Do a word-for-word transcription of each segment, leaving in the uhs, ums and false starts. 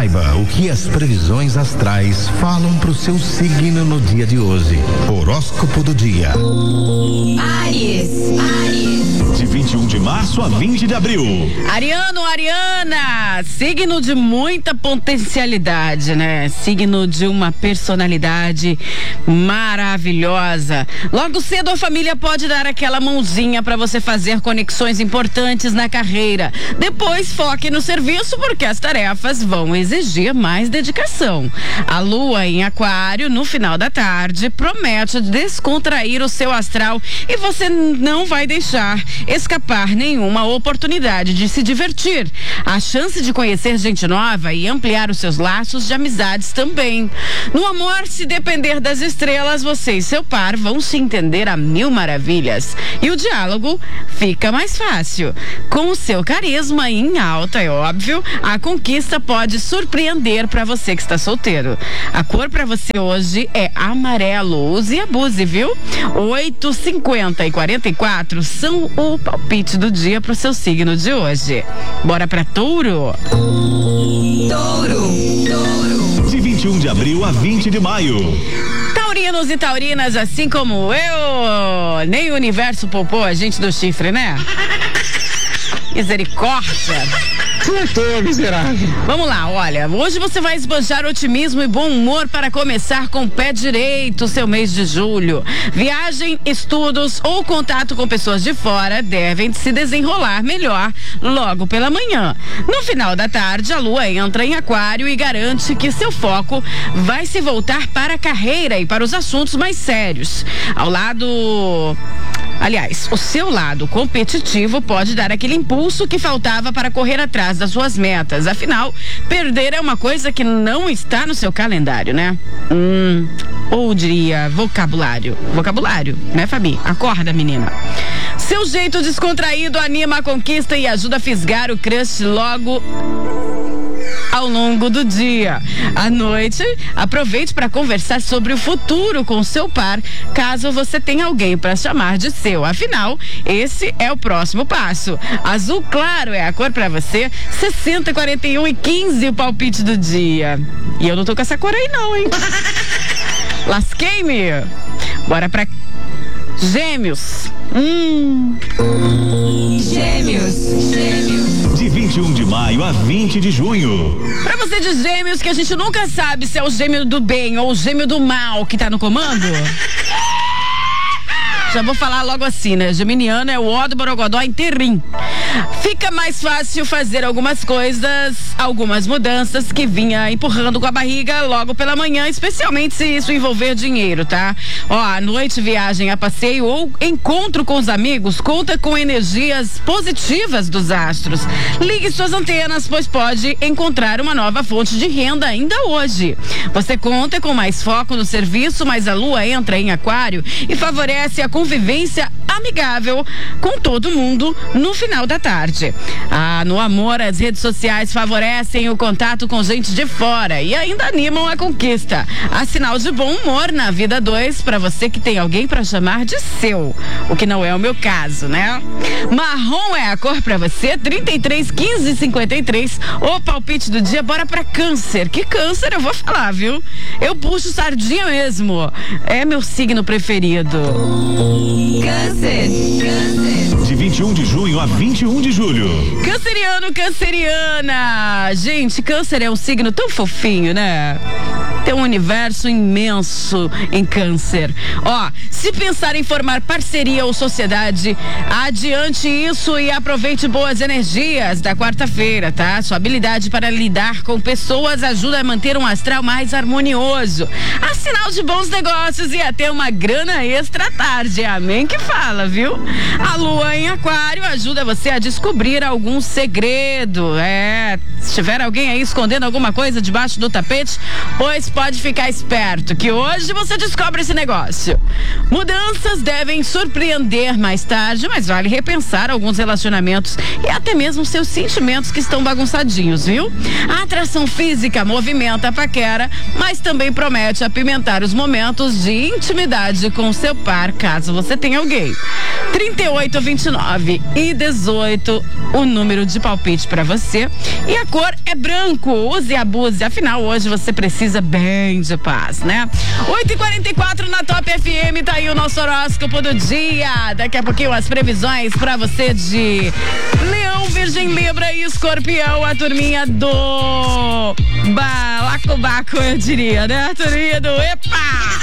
Saiba o que as previsões astrais falam pro seu signo no dia de hoje. Horóscopo do dia. Áries, Áries. De vinte e um de março a vinte de abril. Ariano, Ariana, signo de muita potencialidade, né? Signo de uma personalidade maravilhosa. Logo cedo a família pode dar aquela mãozinha para você fazer conexões importantes na carreira. Depois foque no serviço porque as tarefas vão exigir mais dedicação. A lua em aquário no final da tarde promete descontrair o seu astral e você não vai deixar escapar nenhuma oportunidade de se divertir. A chance de conhecer gente nova e ampliar os seus laços de amizades também. No amor, se depender das estrelas, você e seu par vão se entender a mil maravilhas. E o diálogo fica mais fácil. Com o seu carisma em alta, é óbvio, a conquista pode surpreender para você que está solteiro. A cor para você hoje é amarelo. Use e abuse, viu? oito, cinquenta e quarenta e quatro são o palpite do dia pro seu signo de hoje. Bora pra Touro? Touro, Touro. De vinte e um de abril a vinte de maio. Taurinos e taurinas, assim como eu, nem o universo poupou a gente do chifre, né? Misericórdia. Acertou, miserável. Vamos lá, olha, hoje você vai esbanjar otimismo e bom humor para começar com o pé direito o seu mês de julho. Viagem, estudos ou contato com pessoas de fora devem se desenrolar melhor logo pela manhã. No final da tarde, a lua entra em aquário e garante que seu foco vai se voltar para a carreira e para os assuntos mais sérios. Ao lado... Aliás, o seu lado competitivo pode dar aquele impulso que faltava para correr atrás das suas metas. Afinal, perder é uma coisa que não está no seu calendário, né? Hum, ou diria vocabulário. Vocabulário, né, Fabi? Acorda, menina. Seu jeito descontraído anima a conquista e ajuda a fisgar o crush logo ao longo do dia. À noite, aproveite para conversar sobre o futuro com seu par, caso você tenha alguém para chamar de seu. Afinal, esse é o próximo passo. Azul claro é a cor para você. sessenta, quarenta e um e quinze o palpite do dia. E eu não tô com essa cor aí não, hein? Lasquei-me. Bora pra Gêmeos. Hum. Gêmeos, Gêmeos. De vinte e um de maio a vinte de junho. Pra você de Gêmeos, que a gente nunca sabe se é o gêmeo do bem ou o gêmeo do mal que tá no comando. Já vou falar logo assim, né? Geminiano é o ó do Borogodó inteirinho. Fica mais fácil fazer algumas coisas, algumas mudanças que vinha empurrando com a barriga logo pela manhã, especialmente se isso envolver dinheiro, tá? Ó, à noite, viagem a passeio ou encontro com os amigos, conta com energias positivas dos astros. Ligue suas antenas, pois pode encontrar uma nova fonte de renda ainda hoje. Você conta com mais foco no serviço, mas a lua entra em aquário e favorece a convivência amigável com todo mundo no final da tarde. Ah, no amor, as redes sociais favorecem o contato com gente de fora e ainda animam a conquista. Há sinal de bom humor na vida dois para você que tem alguém para chamar de seu, o que não é o meu caso, né? Marrom é a cor para você, trinta e três, quinze, cinquenta e três, o palpite do dia. Bora pra Câncer. Que Câncer eu vou falar, viu? Eu puxo sardinha mesmo. É meu signo preferido. Câncer, Câncer. De vinte e um de junho a vinte e um de julho. Canceriano, canceriana. Gente, Câncer é um signo tão fofinho, né? Tem um universo imenso em Câncer. Ó, se pensar em formar parceria ou sociedade, adiante isso e aproveite boas energias da quarta-feira, tá? Sua habilidade para lidar com pessoas ajuda a manter um astral mais harmonioso. Há sinal de bons negócios e até uma grana extra à tarde. Amém que fala, viu? A lua em aquário ajuda você a descobrir algum segredo. É, se tiver alguém aí escondendo alguma coisa debaixo do tapete, pois pode ficar esperto, que hoje você descobre esse negócio. Mudanças devem surpreender mais tarde, mas vale repensar alguns relacionamentos e até mesmo seus sentimentos que estão bagunçadinhos, viu? A atração física movimenta a paquera, mas também promete apimentar os momentos de intimidade com seu par, caso você tenha alguém. trinta e oito, vinte e nove e dezoito, o número de palpite pra você. E a cor é branco. Use e abuse. Afinal, hoje você precisa bem de paz, né? oito e quarenta e quatro na Top F M, tá aí o nosso horóscopo do dia. Daqui a pouquinho as previsões pra você de Leão, Virgem, Libra e Escorpião. A turminha do Balacobaco, eu diria, né? A turminha do Epa!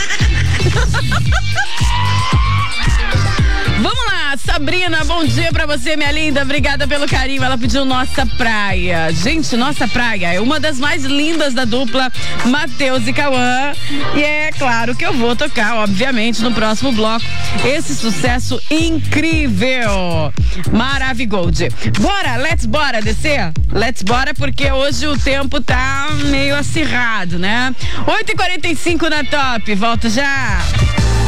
Vamos lá, Sabrina, bom dia pra você, minha linda, obrigada pelo carinho. Ela pediu Nossa Praia. Gente, Nossa Praia é uma das mais lindas da dupla Matheus e Cauã, e é claro que eu vou tocar, obviamente, no próximo bloco esse sucesso incrível, Maravigold. Bora, let's bora descer? Let's bora, porque hoje o tempo tá meio acirrado, né? oito e quarenta e cinco na Top, volto já.